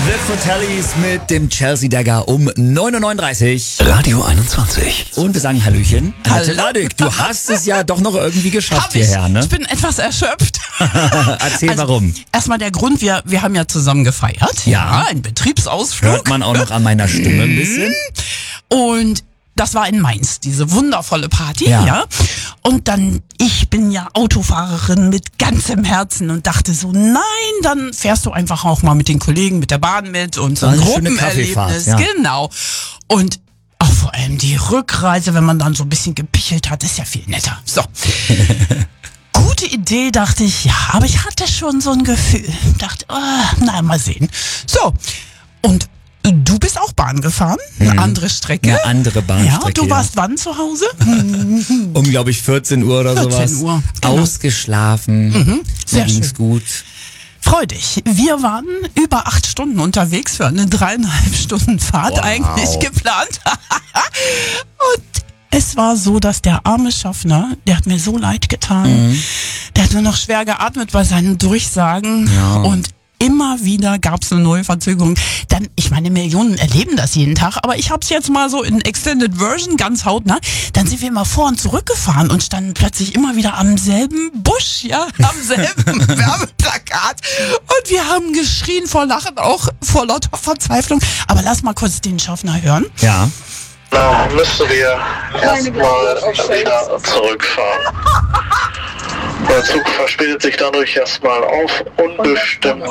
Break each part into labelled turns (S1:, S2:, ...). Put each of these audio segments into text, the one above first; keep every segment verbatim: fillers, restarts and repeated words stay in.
S1: The Fratellis mit dem Chelsea Dagger um neun Uhr neununddreißig.
S2: Radio einundzwanzig.
S1: Und wir sagen Hallöchen. Annette
S3: Hallo.
S1: Radek, du hast es ja doch noch irgendwie geschafft
S3: Hab ich.
S1: hierher, ne?
S3: Ich bin etwas erschöpft.
S1: Erzähl
S3: Also,
S1: warum.
S3: Erstmal der Grund, wir, wir haben ja zusammen gefeiert.
S1: Ja.
S3: Ein Betriebsausflug.
S1: Hört man auch noch an meiner Stimme ein bisschen.
S3: Und das war in Mainz, diese wundervolle Party,
S1: Ja.
S3: ja. Und dann, ich bin ja Autofahrerin mit ganzem Herzen und dachte so, nein, dann fährst du einfach auch mal mit den Kollegen, mit der Bahn mit und so ein
S1: Eine schöne Kaffeefahrt,
S3: Gruppenerlebnis.
S1: ja.
S3: Genau. Und auch vor allem die Rückreise, wenn man dann so ein bisschen gepichelt hat, ist ja viel netter. So. Gute Idee, dachte ich, ja, aber ich hatte schon so ein Gefühl. Dachte, oh, na, mal sehen. So. Und du bist auch Bahn gefahren, eine andere Strecke.
S1: Eine andere Bahnstrecke.
S3: Ja, du
S1: ja.
S3: warst wann zu Hause?
S1: um, glaube ich, vierzehn Uhr oder sowas.
S3: vierzehn Uhr, genau.
S1: Ausgeschlafen.
S3: Mhm, sehr
S1: Mir ging's
S3: schön.
S1: gut.
S3: Freu dich. Wir waren über acht Stunden unterwegs für eine dreieinhalb Stunden Fahrt
S1: Wow.
S3: eigentlich geplant. Und es war so, dass der arme Schaffner, der hat mir so leid getan.
S1: Mhm.
S3: Der hat nur noch schwer geatmet bei seinen Durchsagen.
S1: Ja.
S3: Und immer wieder gab es eine neue Verzögerung. Dann, ich meine, Millionen erleben das jeden Tag, aber ich habe es jetzt mal so in Extended Version, ganz hautnah. Dann sind wir immer vor und zurück gefahren und standen plötzlich immer wieder am selben Busch, ja, am selben Werbeplakat. Und wir haben geschrien vor Lachen, auch vor lauter Verzweiflung. Aber lass mal kurz den Schaffner hören.
S1: Ja.
S4: Na, müssen wir erstmal wieder zurückfahren. Der Zug verspätet sich dadurch erstmal auf unbestimmte.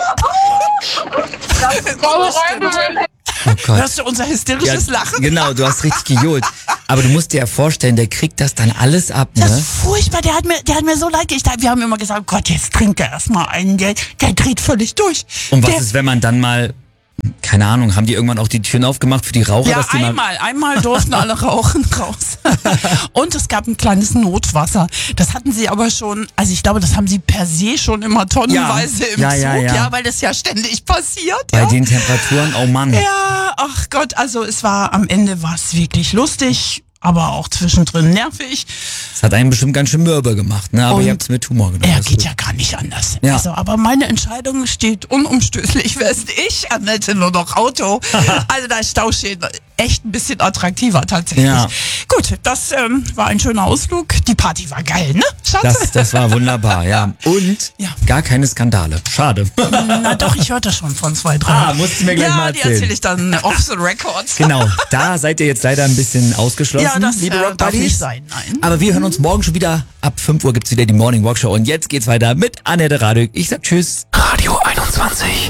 S1: Oh Gott.
S3: Hörst du unser hysterisches Lachen?
S1: Genau, du hast richtig gejohlt. Aber du musst dir ja vorstellen, der kriegt das dann alles ab,
S3: Das
S1: ne?
S3: ist furchtbar, der hat mir, der hat mir so leid getan. Wir haben immer gesagt, Gott, jetzt trinkt er erstmal einen, der, der dreht völlig durch.
S1: Und was
S3: der,
S1: ist, wenn man dann mal, keine Ahnung, haben die irgendwann auch die Türen aufgemacht für die Raucher?
S3: Ja,
S1: dass die mal
S3: einmal, einmal durften alle rauchen raus. Und es gab ein kleines Notwasser. Das hatten sie aber schon, also ich glaube, das haben sie per se schon immer tonnenweise
S1: Ja.
S3: im
S1: Ja,
S3: Zug,
S1: ja,
S3: ja,
S1: ja.
S3: weil das ja ständig passiert.
S1: bei
S3: ja.
S1: den Temperaturen, oh Mann.
S3: Ja, ach Gott, also es war, am Ende war es wirklich lustig, aber auch zwischendrin nervig.
S1: Das hat einen bestimmt ganz schön mürbe gemacht, ne? Aber
S3: Und
S1: ihr habt's mit Humor genommen.
S3: Er
S1: das ist
S3: geht
S1: gut.
S3: ja gar nicht anders.
S1: Ja.
S3: Also, aber meine Entscheidung steht unumstößlich fest. Ich, Annette, nur noch Auto. Also da ist Stauschäden echt ein bisschen attraktiver tatsächlich.
S1: Ja.
S3: Gut, das ähm, war ein schöner Ausflug. Die Party war geil, ne, Schatz?
S1: Das, das war wunderbar, ja. Und
S3: Ja.
S1: gar keine Skandale. Schade.
S3: Na doch, ich hörte schon von zwei, drei.
S1: Ah, musst du mir gleich
S3: ja,
S1: mal
S3: die
S1: erzählen.
S3: erzähle ich dann off the records.
S1: Genau, da seid ihr jetzt leider ein bisschen ausgeschlossen,
S3: Ja, das
S1: liebe
S3: äh,
S1: Rock
S3: darf
S1: Buddies.
S3: nicht sein, nein.
S1: Aber wir hören uns morgen schon wieder. Ab fünf Uhr gibt's wieder die Morning Walk Show. Und jetzt geht's weiter mit Annette Radek. Ich sag Tschüss.
S2: Radio einundzwanzig.